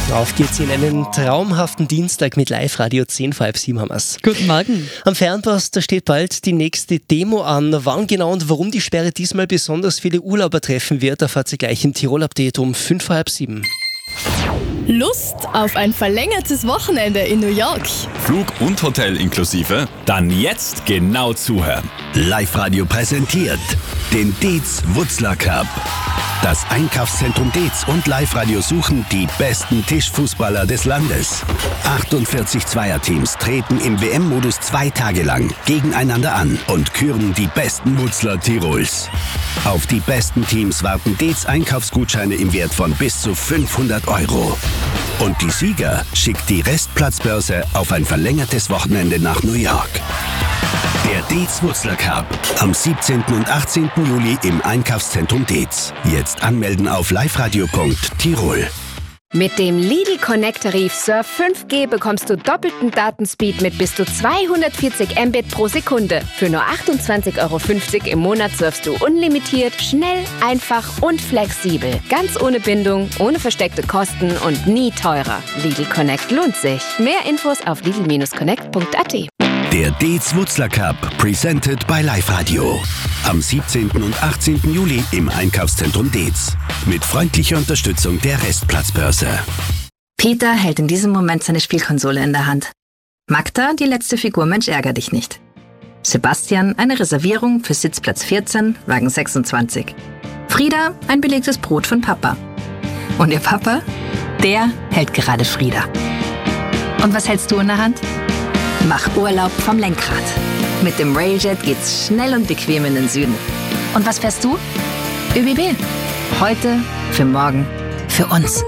Auf geht's in einen traumhaften Dienstag mit Live-Radio 10 vor halb 7 haben wir's. Guten Morgen. Am Fernpass, da steht bald die nächste Demo an. Wann genau und warum die Sperre diesmal besonders viele Urlauber treffen wird, erfahrt ihr gleich im Tirol-Update um 5 vor halb 7. Lust auf ein verlängertes Wochenende in New York? Flug und Hotel inklusive? Dann jetzt genau zuhören. Live-Radio präsentiert den Dietz Wutzler Cup. Das Einkaufszentrum Dietz und Live-Radio suchen die besten Tischfußballer des Landes. 48 Zweierteams treten im WM-Modus 2 Tage lang gegeneinander an und küren die besten Wutzler Tirols. Auf die besten Teams warten Dietz Einkaufsgutscheine im Wert von bis zu 500 €. Und die Sieger schickt die Restplatzbörse auf ein verlängertes Wochenende nach New York. Der Dietz Wutzler Cup am 17. und 18. Juli im Einkaufszentrum Dietz. Jetzt anmelden auf liveradio.tirol. Mit dem Lidl Connect-Tarif Surf 5G bekommst du doppelten Datenspeed mit bis zu 240 Mbit pro Sekunde. Für nur 28,50 € im Monat surfst du unlimitiert, schnell, einfach und flexibel. Ganz ohne Bindung, ohne versteckte Kosten und nie teurer. Lidl Connect lohnt sich. Mehr Infos auf lidl-connect.at. Der Dietz Wutzler Cup, presented by Live-Radio. Am 17. und 18. Juli im Einkaufszentrum Dietz. Mit freundlicher Unterstützung der Restplatzbörse. Peter hält in diesem Moment seine Spielkonsole in der Hand. Magda, die letzte Figur Mensch ärger dich nicht. Sebastian, eine Reservierung für Sitzplatz 14, Wagen 26. Frieda, ein belegtes Brot von Papa. Und ihr Papa? Der hält gerade Frieda. Und was hältst du in der Hand? Mach Urlaub vom Lenkrad. Mit dem Railjet geht's schnell und bequem in den Süden. Und was fährst du? ÖBB. Heute, für morgen, für uns.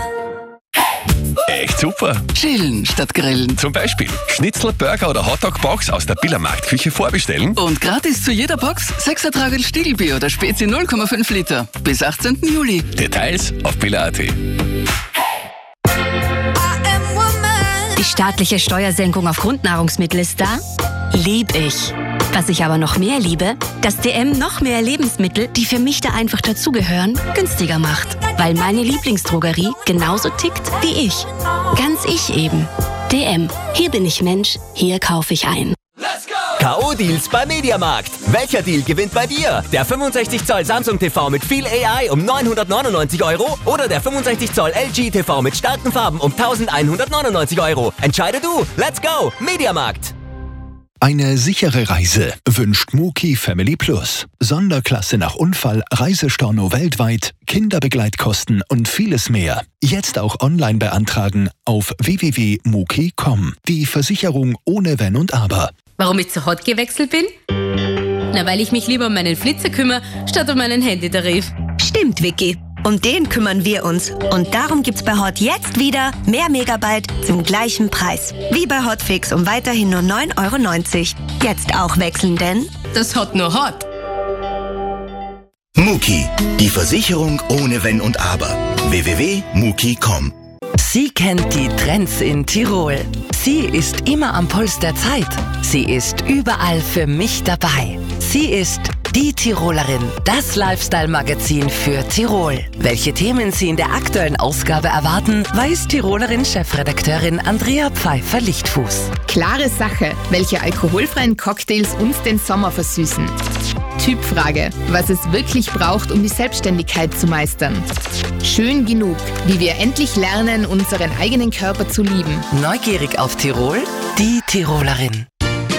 Echt super. Chillen statt grillen. Zum Beispiel Schnitzel, Burger oder Hotdog-Box aus der Biller Marktküche vorbestellen. Und gratis zu jeder Box 6er Tragel Stiegelbier oder Spezi 0,5 Liter. Bis 18. Juli. Details auf biller.at. Die staatliche Steuersenkung auf Grundnahrungsmittel ist da? Lieb ich. Was ich aber noch mehr liebe, dass DM noch mehr Lebensmittel, die für mich da einfach dazugehören, günstiger macht. Weil meine Lieblingsdrogerie genauso tickt wie ich. Ganz ich eben. DM. Hier bin ich Mensch, hier kaufe ich ein. K.O.-Deals bei Mediamarkt. Welcher Deal gewinnt bei dir? Der 65 Zoll Samsung TV mit viel AI um 999 € oder der 65 Zoll LG TV mit starken Farben um 1199 €. Entscheide du. Let's go. Mediamarkt. Eine sichere Reise wünscht Muki Family Plus. Sonderklasse nach Unfall, Reisestorno weltweit, Kinderbegleitkosten und vieles mehr. Jetzt auch online beantragen auf www.muki.com. Die Versicherung ohne Wenn und Aber. Warum ich zu Hot gewechselt bin? Na, weil ich mich lieber um meinen Flitzer kümmere, statt um meinen Handytarif. Stimmt, Vicky. Um den kümmern wir uns. Und darum gibt's bei Hot jetzt wieder mehr Megabyte zum gleichen Preis. Wie bei Hotfix um weiterhin nur 9,90 €. Jetzt auch wechseln, denn das Hot nur Hot. Muki, die Versicherung ohne Wenn und Aber. www.muki.com. Sie kennt die Trends in Tirol. Sie ist immer am Puls der Zeit. Sie ist überall für mich dabei. Sie ist die Tirolerin, das Lifestyle-Magazin für Tirol. Welche Themen Sie in der aktuellen Ausgabe erwarten, weiß Tirolerin-Chefredakteurin Andrea Pfeiffer-Lichtfuß. Klare Sache, welche alkoholfreien Cocktails uns den Sommer versüßen. Typfrage, was es wirklich braucht, um die Selbstständigkeit zu meistern. Schön genug, wie wir endlich lernen, unseren eigenen Körper zu lieben. Neugierig auf Tirol? Die Tirolerin.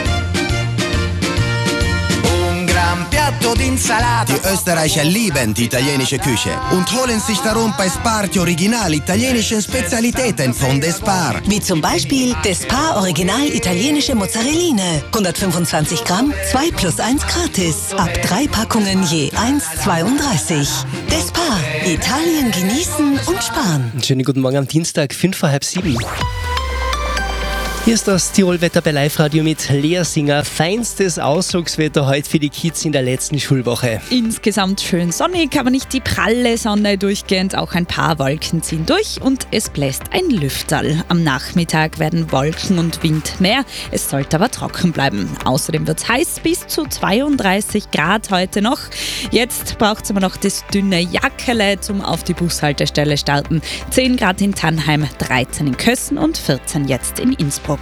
Die Österreicher lieben die italienische Küche und holen sich darum bei Spar die original italienischen Spezialitäten von Despar. Wie zum Beispiel Despar Original italienische Mozzarelline. 125 Gramm, 2 + 1 gratis. Ab 3 Packungen je 1,32. Despar. Italien genießen und sparen. Schönen guten Morgen am Dienstag, 5 vor halb 7. Hier ist das Tirol-Wetter bei Live-Radio mit Lea Singer. Feinstes Ausflugswetter heute für die Kids in der letzten Schulwoche. Insgesamt schön sonnig, aber nicht die pralle Sonne durchgehend. Auch ein paar Wolken ziehen durch und es bläst ein Lüfterl. Am Nachmittag werden Wolken und Wind mehr. Es sollte aber trocken bleiben. Außerdem wird es heiß, bis zu 32 Grad heute noch. Jetzt braucht es aber noch das dünne Jackele zum auf die Bushaltestelle starten. 10 Grad in Tannheim, 13 in Kössen und 14 jetzt in Innsbruck.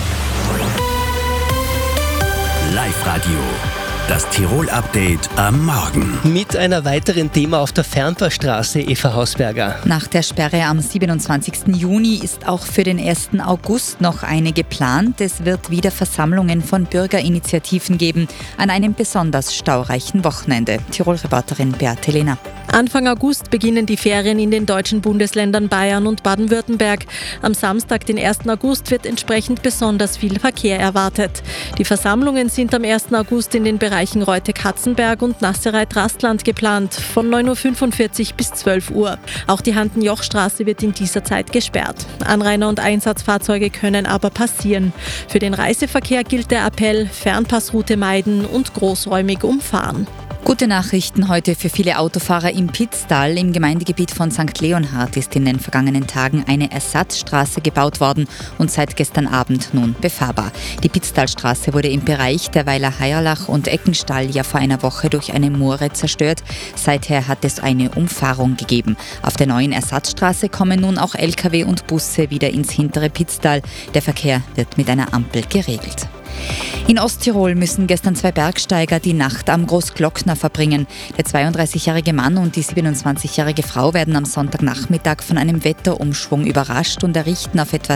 Live-Radio, das Tirol-Update am Morgen. Mit einer weiteren Thema auf der Fernpassstraße, Eva Hausberger. Nach der Sperre am 27. Juni ist auch für den 1. August noch eine geplant. Es wird wieder Versammlungen von Bürgerinitiativen geben an einem besonders staureichen Wochenende. Tirol-Reporterin Beate Lehner. Anfang August beginnen die Ferien in den deutschen Bundesländern Bayern und Baden-Württemberg. Am Samstag, den 1. August, wird entsprechend besonders viel Verkehr erwartet. Die Versammlungen sind am 1. August in den Bereichen Reute-Katzenberg und Nassereit-Rastland geplant, von 9.45 Uhr bis 12 Uhr. Auch die Handen-Joch-Straße wird in dieser Zeit gesperrt. Anrainer und Einsatzfahrzeuge können aber passieren. Für den Reiseverkehr gilt der Appell: Fernpassroute meiden und großräumig umfahren. Gute Nachrichten heute für viele Autofahrer im Pitztal. Im Gemeindegebiet von St. Leonhard ist in den vergangenen Tagen eine Ersatzstraße gebaut worden und seit gestern Abend nun befahrbar. Die Pitztalstraße wurde im Bereich der Weiler Heierlach und Eckenstall ja vor einer Woche durch eine Moore zerstört. Seither hat es eine Umfahrung gegeben. Auf der neuen Ersatzstraße kommen nun auch Lkw und Busse wieder ins hintere Pitztal. Der Verkehr wird mit einer Ampel geregelt. In Osttirol müssen gestern 2 Bergsteiger die Nacht am Großglockner verbringen. Der 32-jährige Mann und die 27-jährige Frau werden am Sonntagnachmittag von einem Wetterumschwung überrascht und errichten auf etwa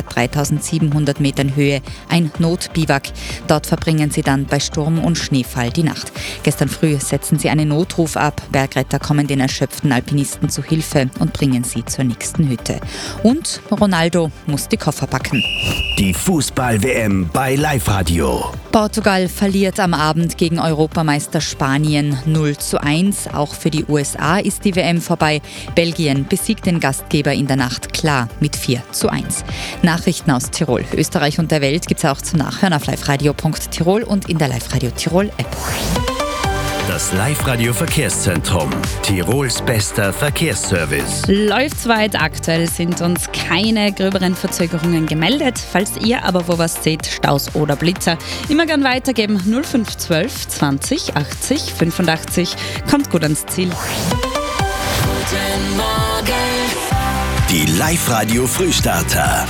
3700 Metern Höhe ein Notbiwak. Dort verbringen sie dann bei Sturm und Schneefall die Nacht. Gestern früh setzen sie einen Notruf ab. Bergretter kommen den erschöpften Alpinisten zu Hilfe und bringen sie zur nächsten Hütte. Und Ronaldo muss die Koffer packen. Die Fußball-WM bei Live-Radio. Portugal verliert am Abend gegen Europameister Spanien 0:1. Auch für die USA ist die WM vorbei. Belgien besiegt den Gastgeber in der Nacht klar mit 4:1. Nachrichten aus Tirol, Österreich und der Welt gibt es auch zum Nachhören auf liveradio.tirol und in der Live-Radio Tirol App. Das Live-Radio Verkehrszentrum. Tirols bester Verkehrsservice. Läuft's weit. Aktuell sind uns keine gröberen Verzögerungen gemeldet. Falls ihr aber wo was seht, Staus oder Blitzer, immer gern weitergeben. 0512 20 80 85. Kommt gut ans Ziel. Guten Morgen. Die Live-Radio Frühstarter.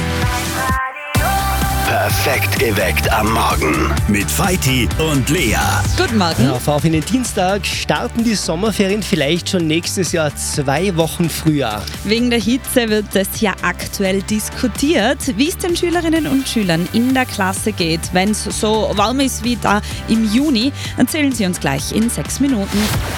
Perfekt geweckt am Morgen mit Feiti und Lea. Guten Morgen. Auf in den Dienstag starten die Sommerferien vielleicht schon nächstes Jahr 2 Wochen früher. Wegen der Hitze wird das ja aktuell diskutiert, wie es den Schülerinnen und Schülern in der Klasse geht, wenn es so warm ist wie da im Juni. Erzählen Sie uns gleich in 6 Minuten.